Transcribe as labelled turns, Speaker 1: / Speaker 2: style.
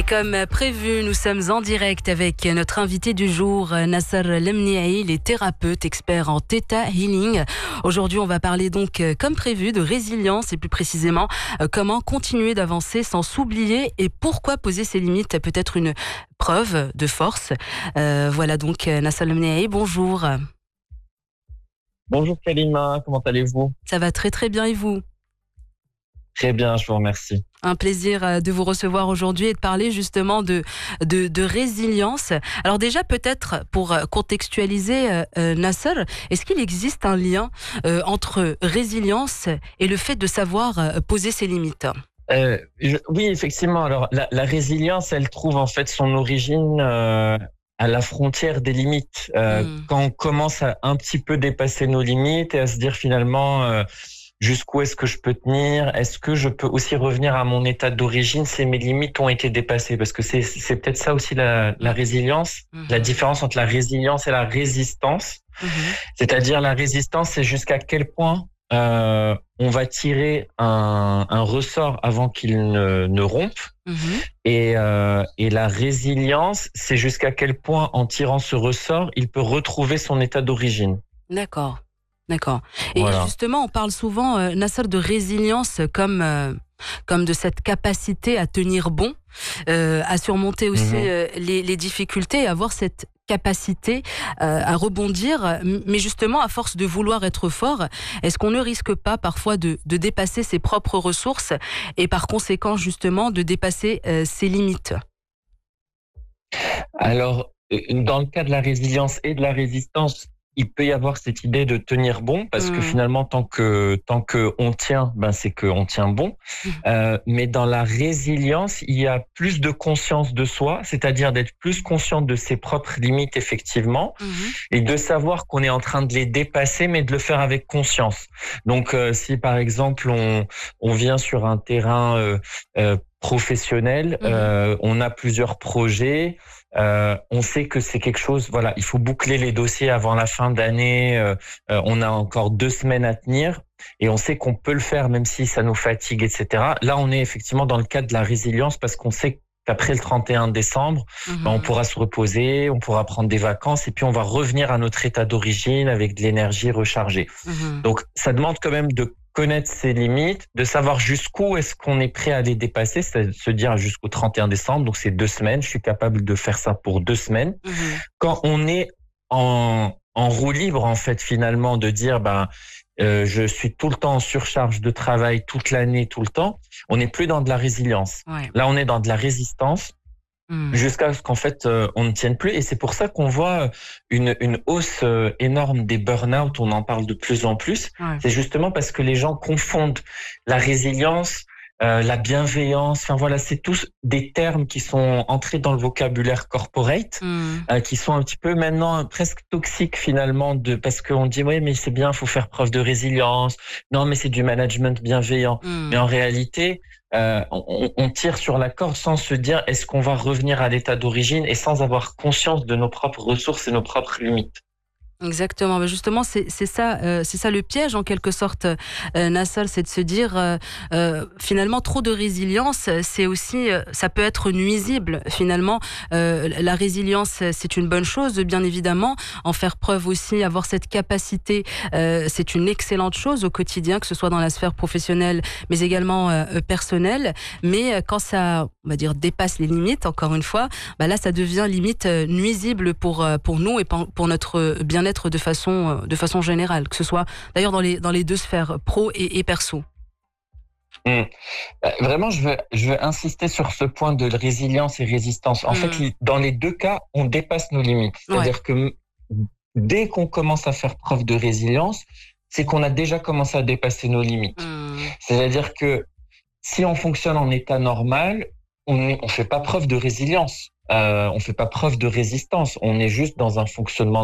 Speaker 1: comme prévu, nous sommes en direct avec notre invité du jour, Nasser Lemniaï, il est thérapeute, expert en Theta Healing. Aujourd'hui, on va parler donc, comme prévu, de résilience et plus précisément, comment continuer d'avancer sans s'oublier et pourquoi poser ses limites peut être une preuve de force. Voilà donc Nasser Lemniaï, bonjour.
Speaker 2: Bonjour Kalima, comment allez-vous?
Speaker 1: Ça va très très bien et vous?
Speaker 2: Très bien, je vous remercie.
Speaker 1: Un plaisir de vous recevoir aujourd'hui et de parler justement de résilience. Alors déjà, peut-être pour contextualiser, Nasser, est-ce qu'il existe un lien entre résilience et le fait de savoir poser ses limites ?
Speaker 2: Oui, effectivement. Alors, la résilience, elle trouve en fait son origine à la frontière des limites. Quand on commence à un petit peu dépasser nos limites et à se dire finalement... jusqu'où est-ce que je peux tenir? Est-ce que je peux aussi revenir à mon état d'origine si mes limites ont été dépassées? Parce que c'est peut-être ça aussi la résilience, la différence entre la résilience et la résistance. C'est-à-dire la résistance, c'est jusqu'à quel point on va tirer un ressort avant qu'il ne rompe. Et la résilience, c'est jusqu'à quel point en tirant ce ressort, il peut retrouver son état d'origine.
Speaker 1: D'accord. D'accord. Et
Speaker 2: voilà.
Speaker 1: Justement, on parle souvent, Nasser, de résilience comme de cette capacité à tenir bon, à surmonter aussi les difficultés, à avoir cette capacité à rebondir. Mais justement, à force de vouloir être fort, est-ce qu'on ne risque pas parfois de dépasser ses propres ressources et par conséquent, justement, de dépasser ses limites ?
Speaker 2: Alors, dans le cas de la résilience et de la résistance, il peut y avoir cette idée de tenir bon, parce que finalement, tant que on tient, c'est que on tient bon. Mais dans la résilience, il y a plus de conscience de soi, c'est-à-dire d'être plus conscient de ses propres limites, effectivement, et de savoir qu'on est en train de les dépasser, mais de le faire avec conscience. Donc, si par exemple, on vient sur un terrain professionnel, on a plusieurs projets, on sait que c'est quelque chose, voilà, il faut boucler les dossiers avant la fin d'année, on a encore 2 semaines à tenir et on sait qu'on peut le faire même si ça nous fatigue, etc. Là, on est effectivement dans le cadre de la résilience parce qu'on sait qu'après le 31 décembre, on pourra se reposer, on pourra prendre des vacances et puis on va revenir à notre état d'origine avec de l'énergie rechargée. Donc, ça demande quand même de connaître ses limites, de savoir jusqu'où est-ce qu'on est prêt à les dépasser, c'est se dire jusqu'au 31 décembre, donc c'est 2 semaines, je suis capable de faire ça pour 2 semaines. Quand on est en roue libre, en fait, finalement, de dire, je suis tout le temps en surcharge de travail, toute l'année, tout le temps, on n'est plus dans de la résilience. Ouais. Là, on est dans de la résistance. Jusqu'à ce qu'en fait on ne tienne plus, et c'est pour ça qu'on voit une hausse énorme des burn-out, on en parle de plus en plus. C'est justement parce que les gens confondent la résilience, la bienveillance, enfin voilà, c'est tous des termes qui sont entrés dans le vocabulaire corporate, qui sont un petit peu maintenant presque toxiques finalement, parce qu'on dit oui mais c'est bien, faut faire preuve de résilience, non mais c'est du management bienveillant, mais en réalité on tire sur la corde sans se dire est-ce qu'on va revenir à l'état d'origine et sans avoir conscience de nos propres ressources et nos propres limites.
Speaker 1: Exactement, mais justement c'est ça le piège en quelque sorte, Nasser, c'est de se dire finalement trop de résilience, c'est aussi ça peut être nuisible finalement. La résilience, c'est une bonne chose bien évidemment, en faire preuve aussi, avoir cette capacité, c'est une excellente chose au quotidien, que ce soit dans la sphère professionnelle mais également personnelle, mais quand ça, on va dire, dépasse les limites, encore une fois, là ça devient limite nuisible pour nous et pour notre bien-être de façon générale, que ce soit d'ailleurs dans les 2 sphères, pro et perso.
Speaker 2: Vraiment, je veux insister sur ce point de résilience et résistance. En fait, dans les 2 cas, on dépasse nos limites. C'est-à-dire que dès qu'on commence à faire preuve de résilience, c'est qu'on a déjà commencé à dépasser nos limites. C'est-à-dire que si on fonctionne en état normal, on fait pas preuve de résilience. On fait pas preuve de résistance. On est juste dans un fonctionnement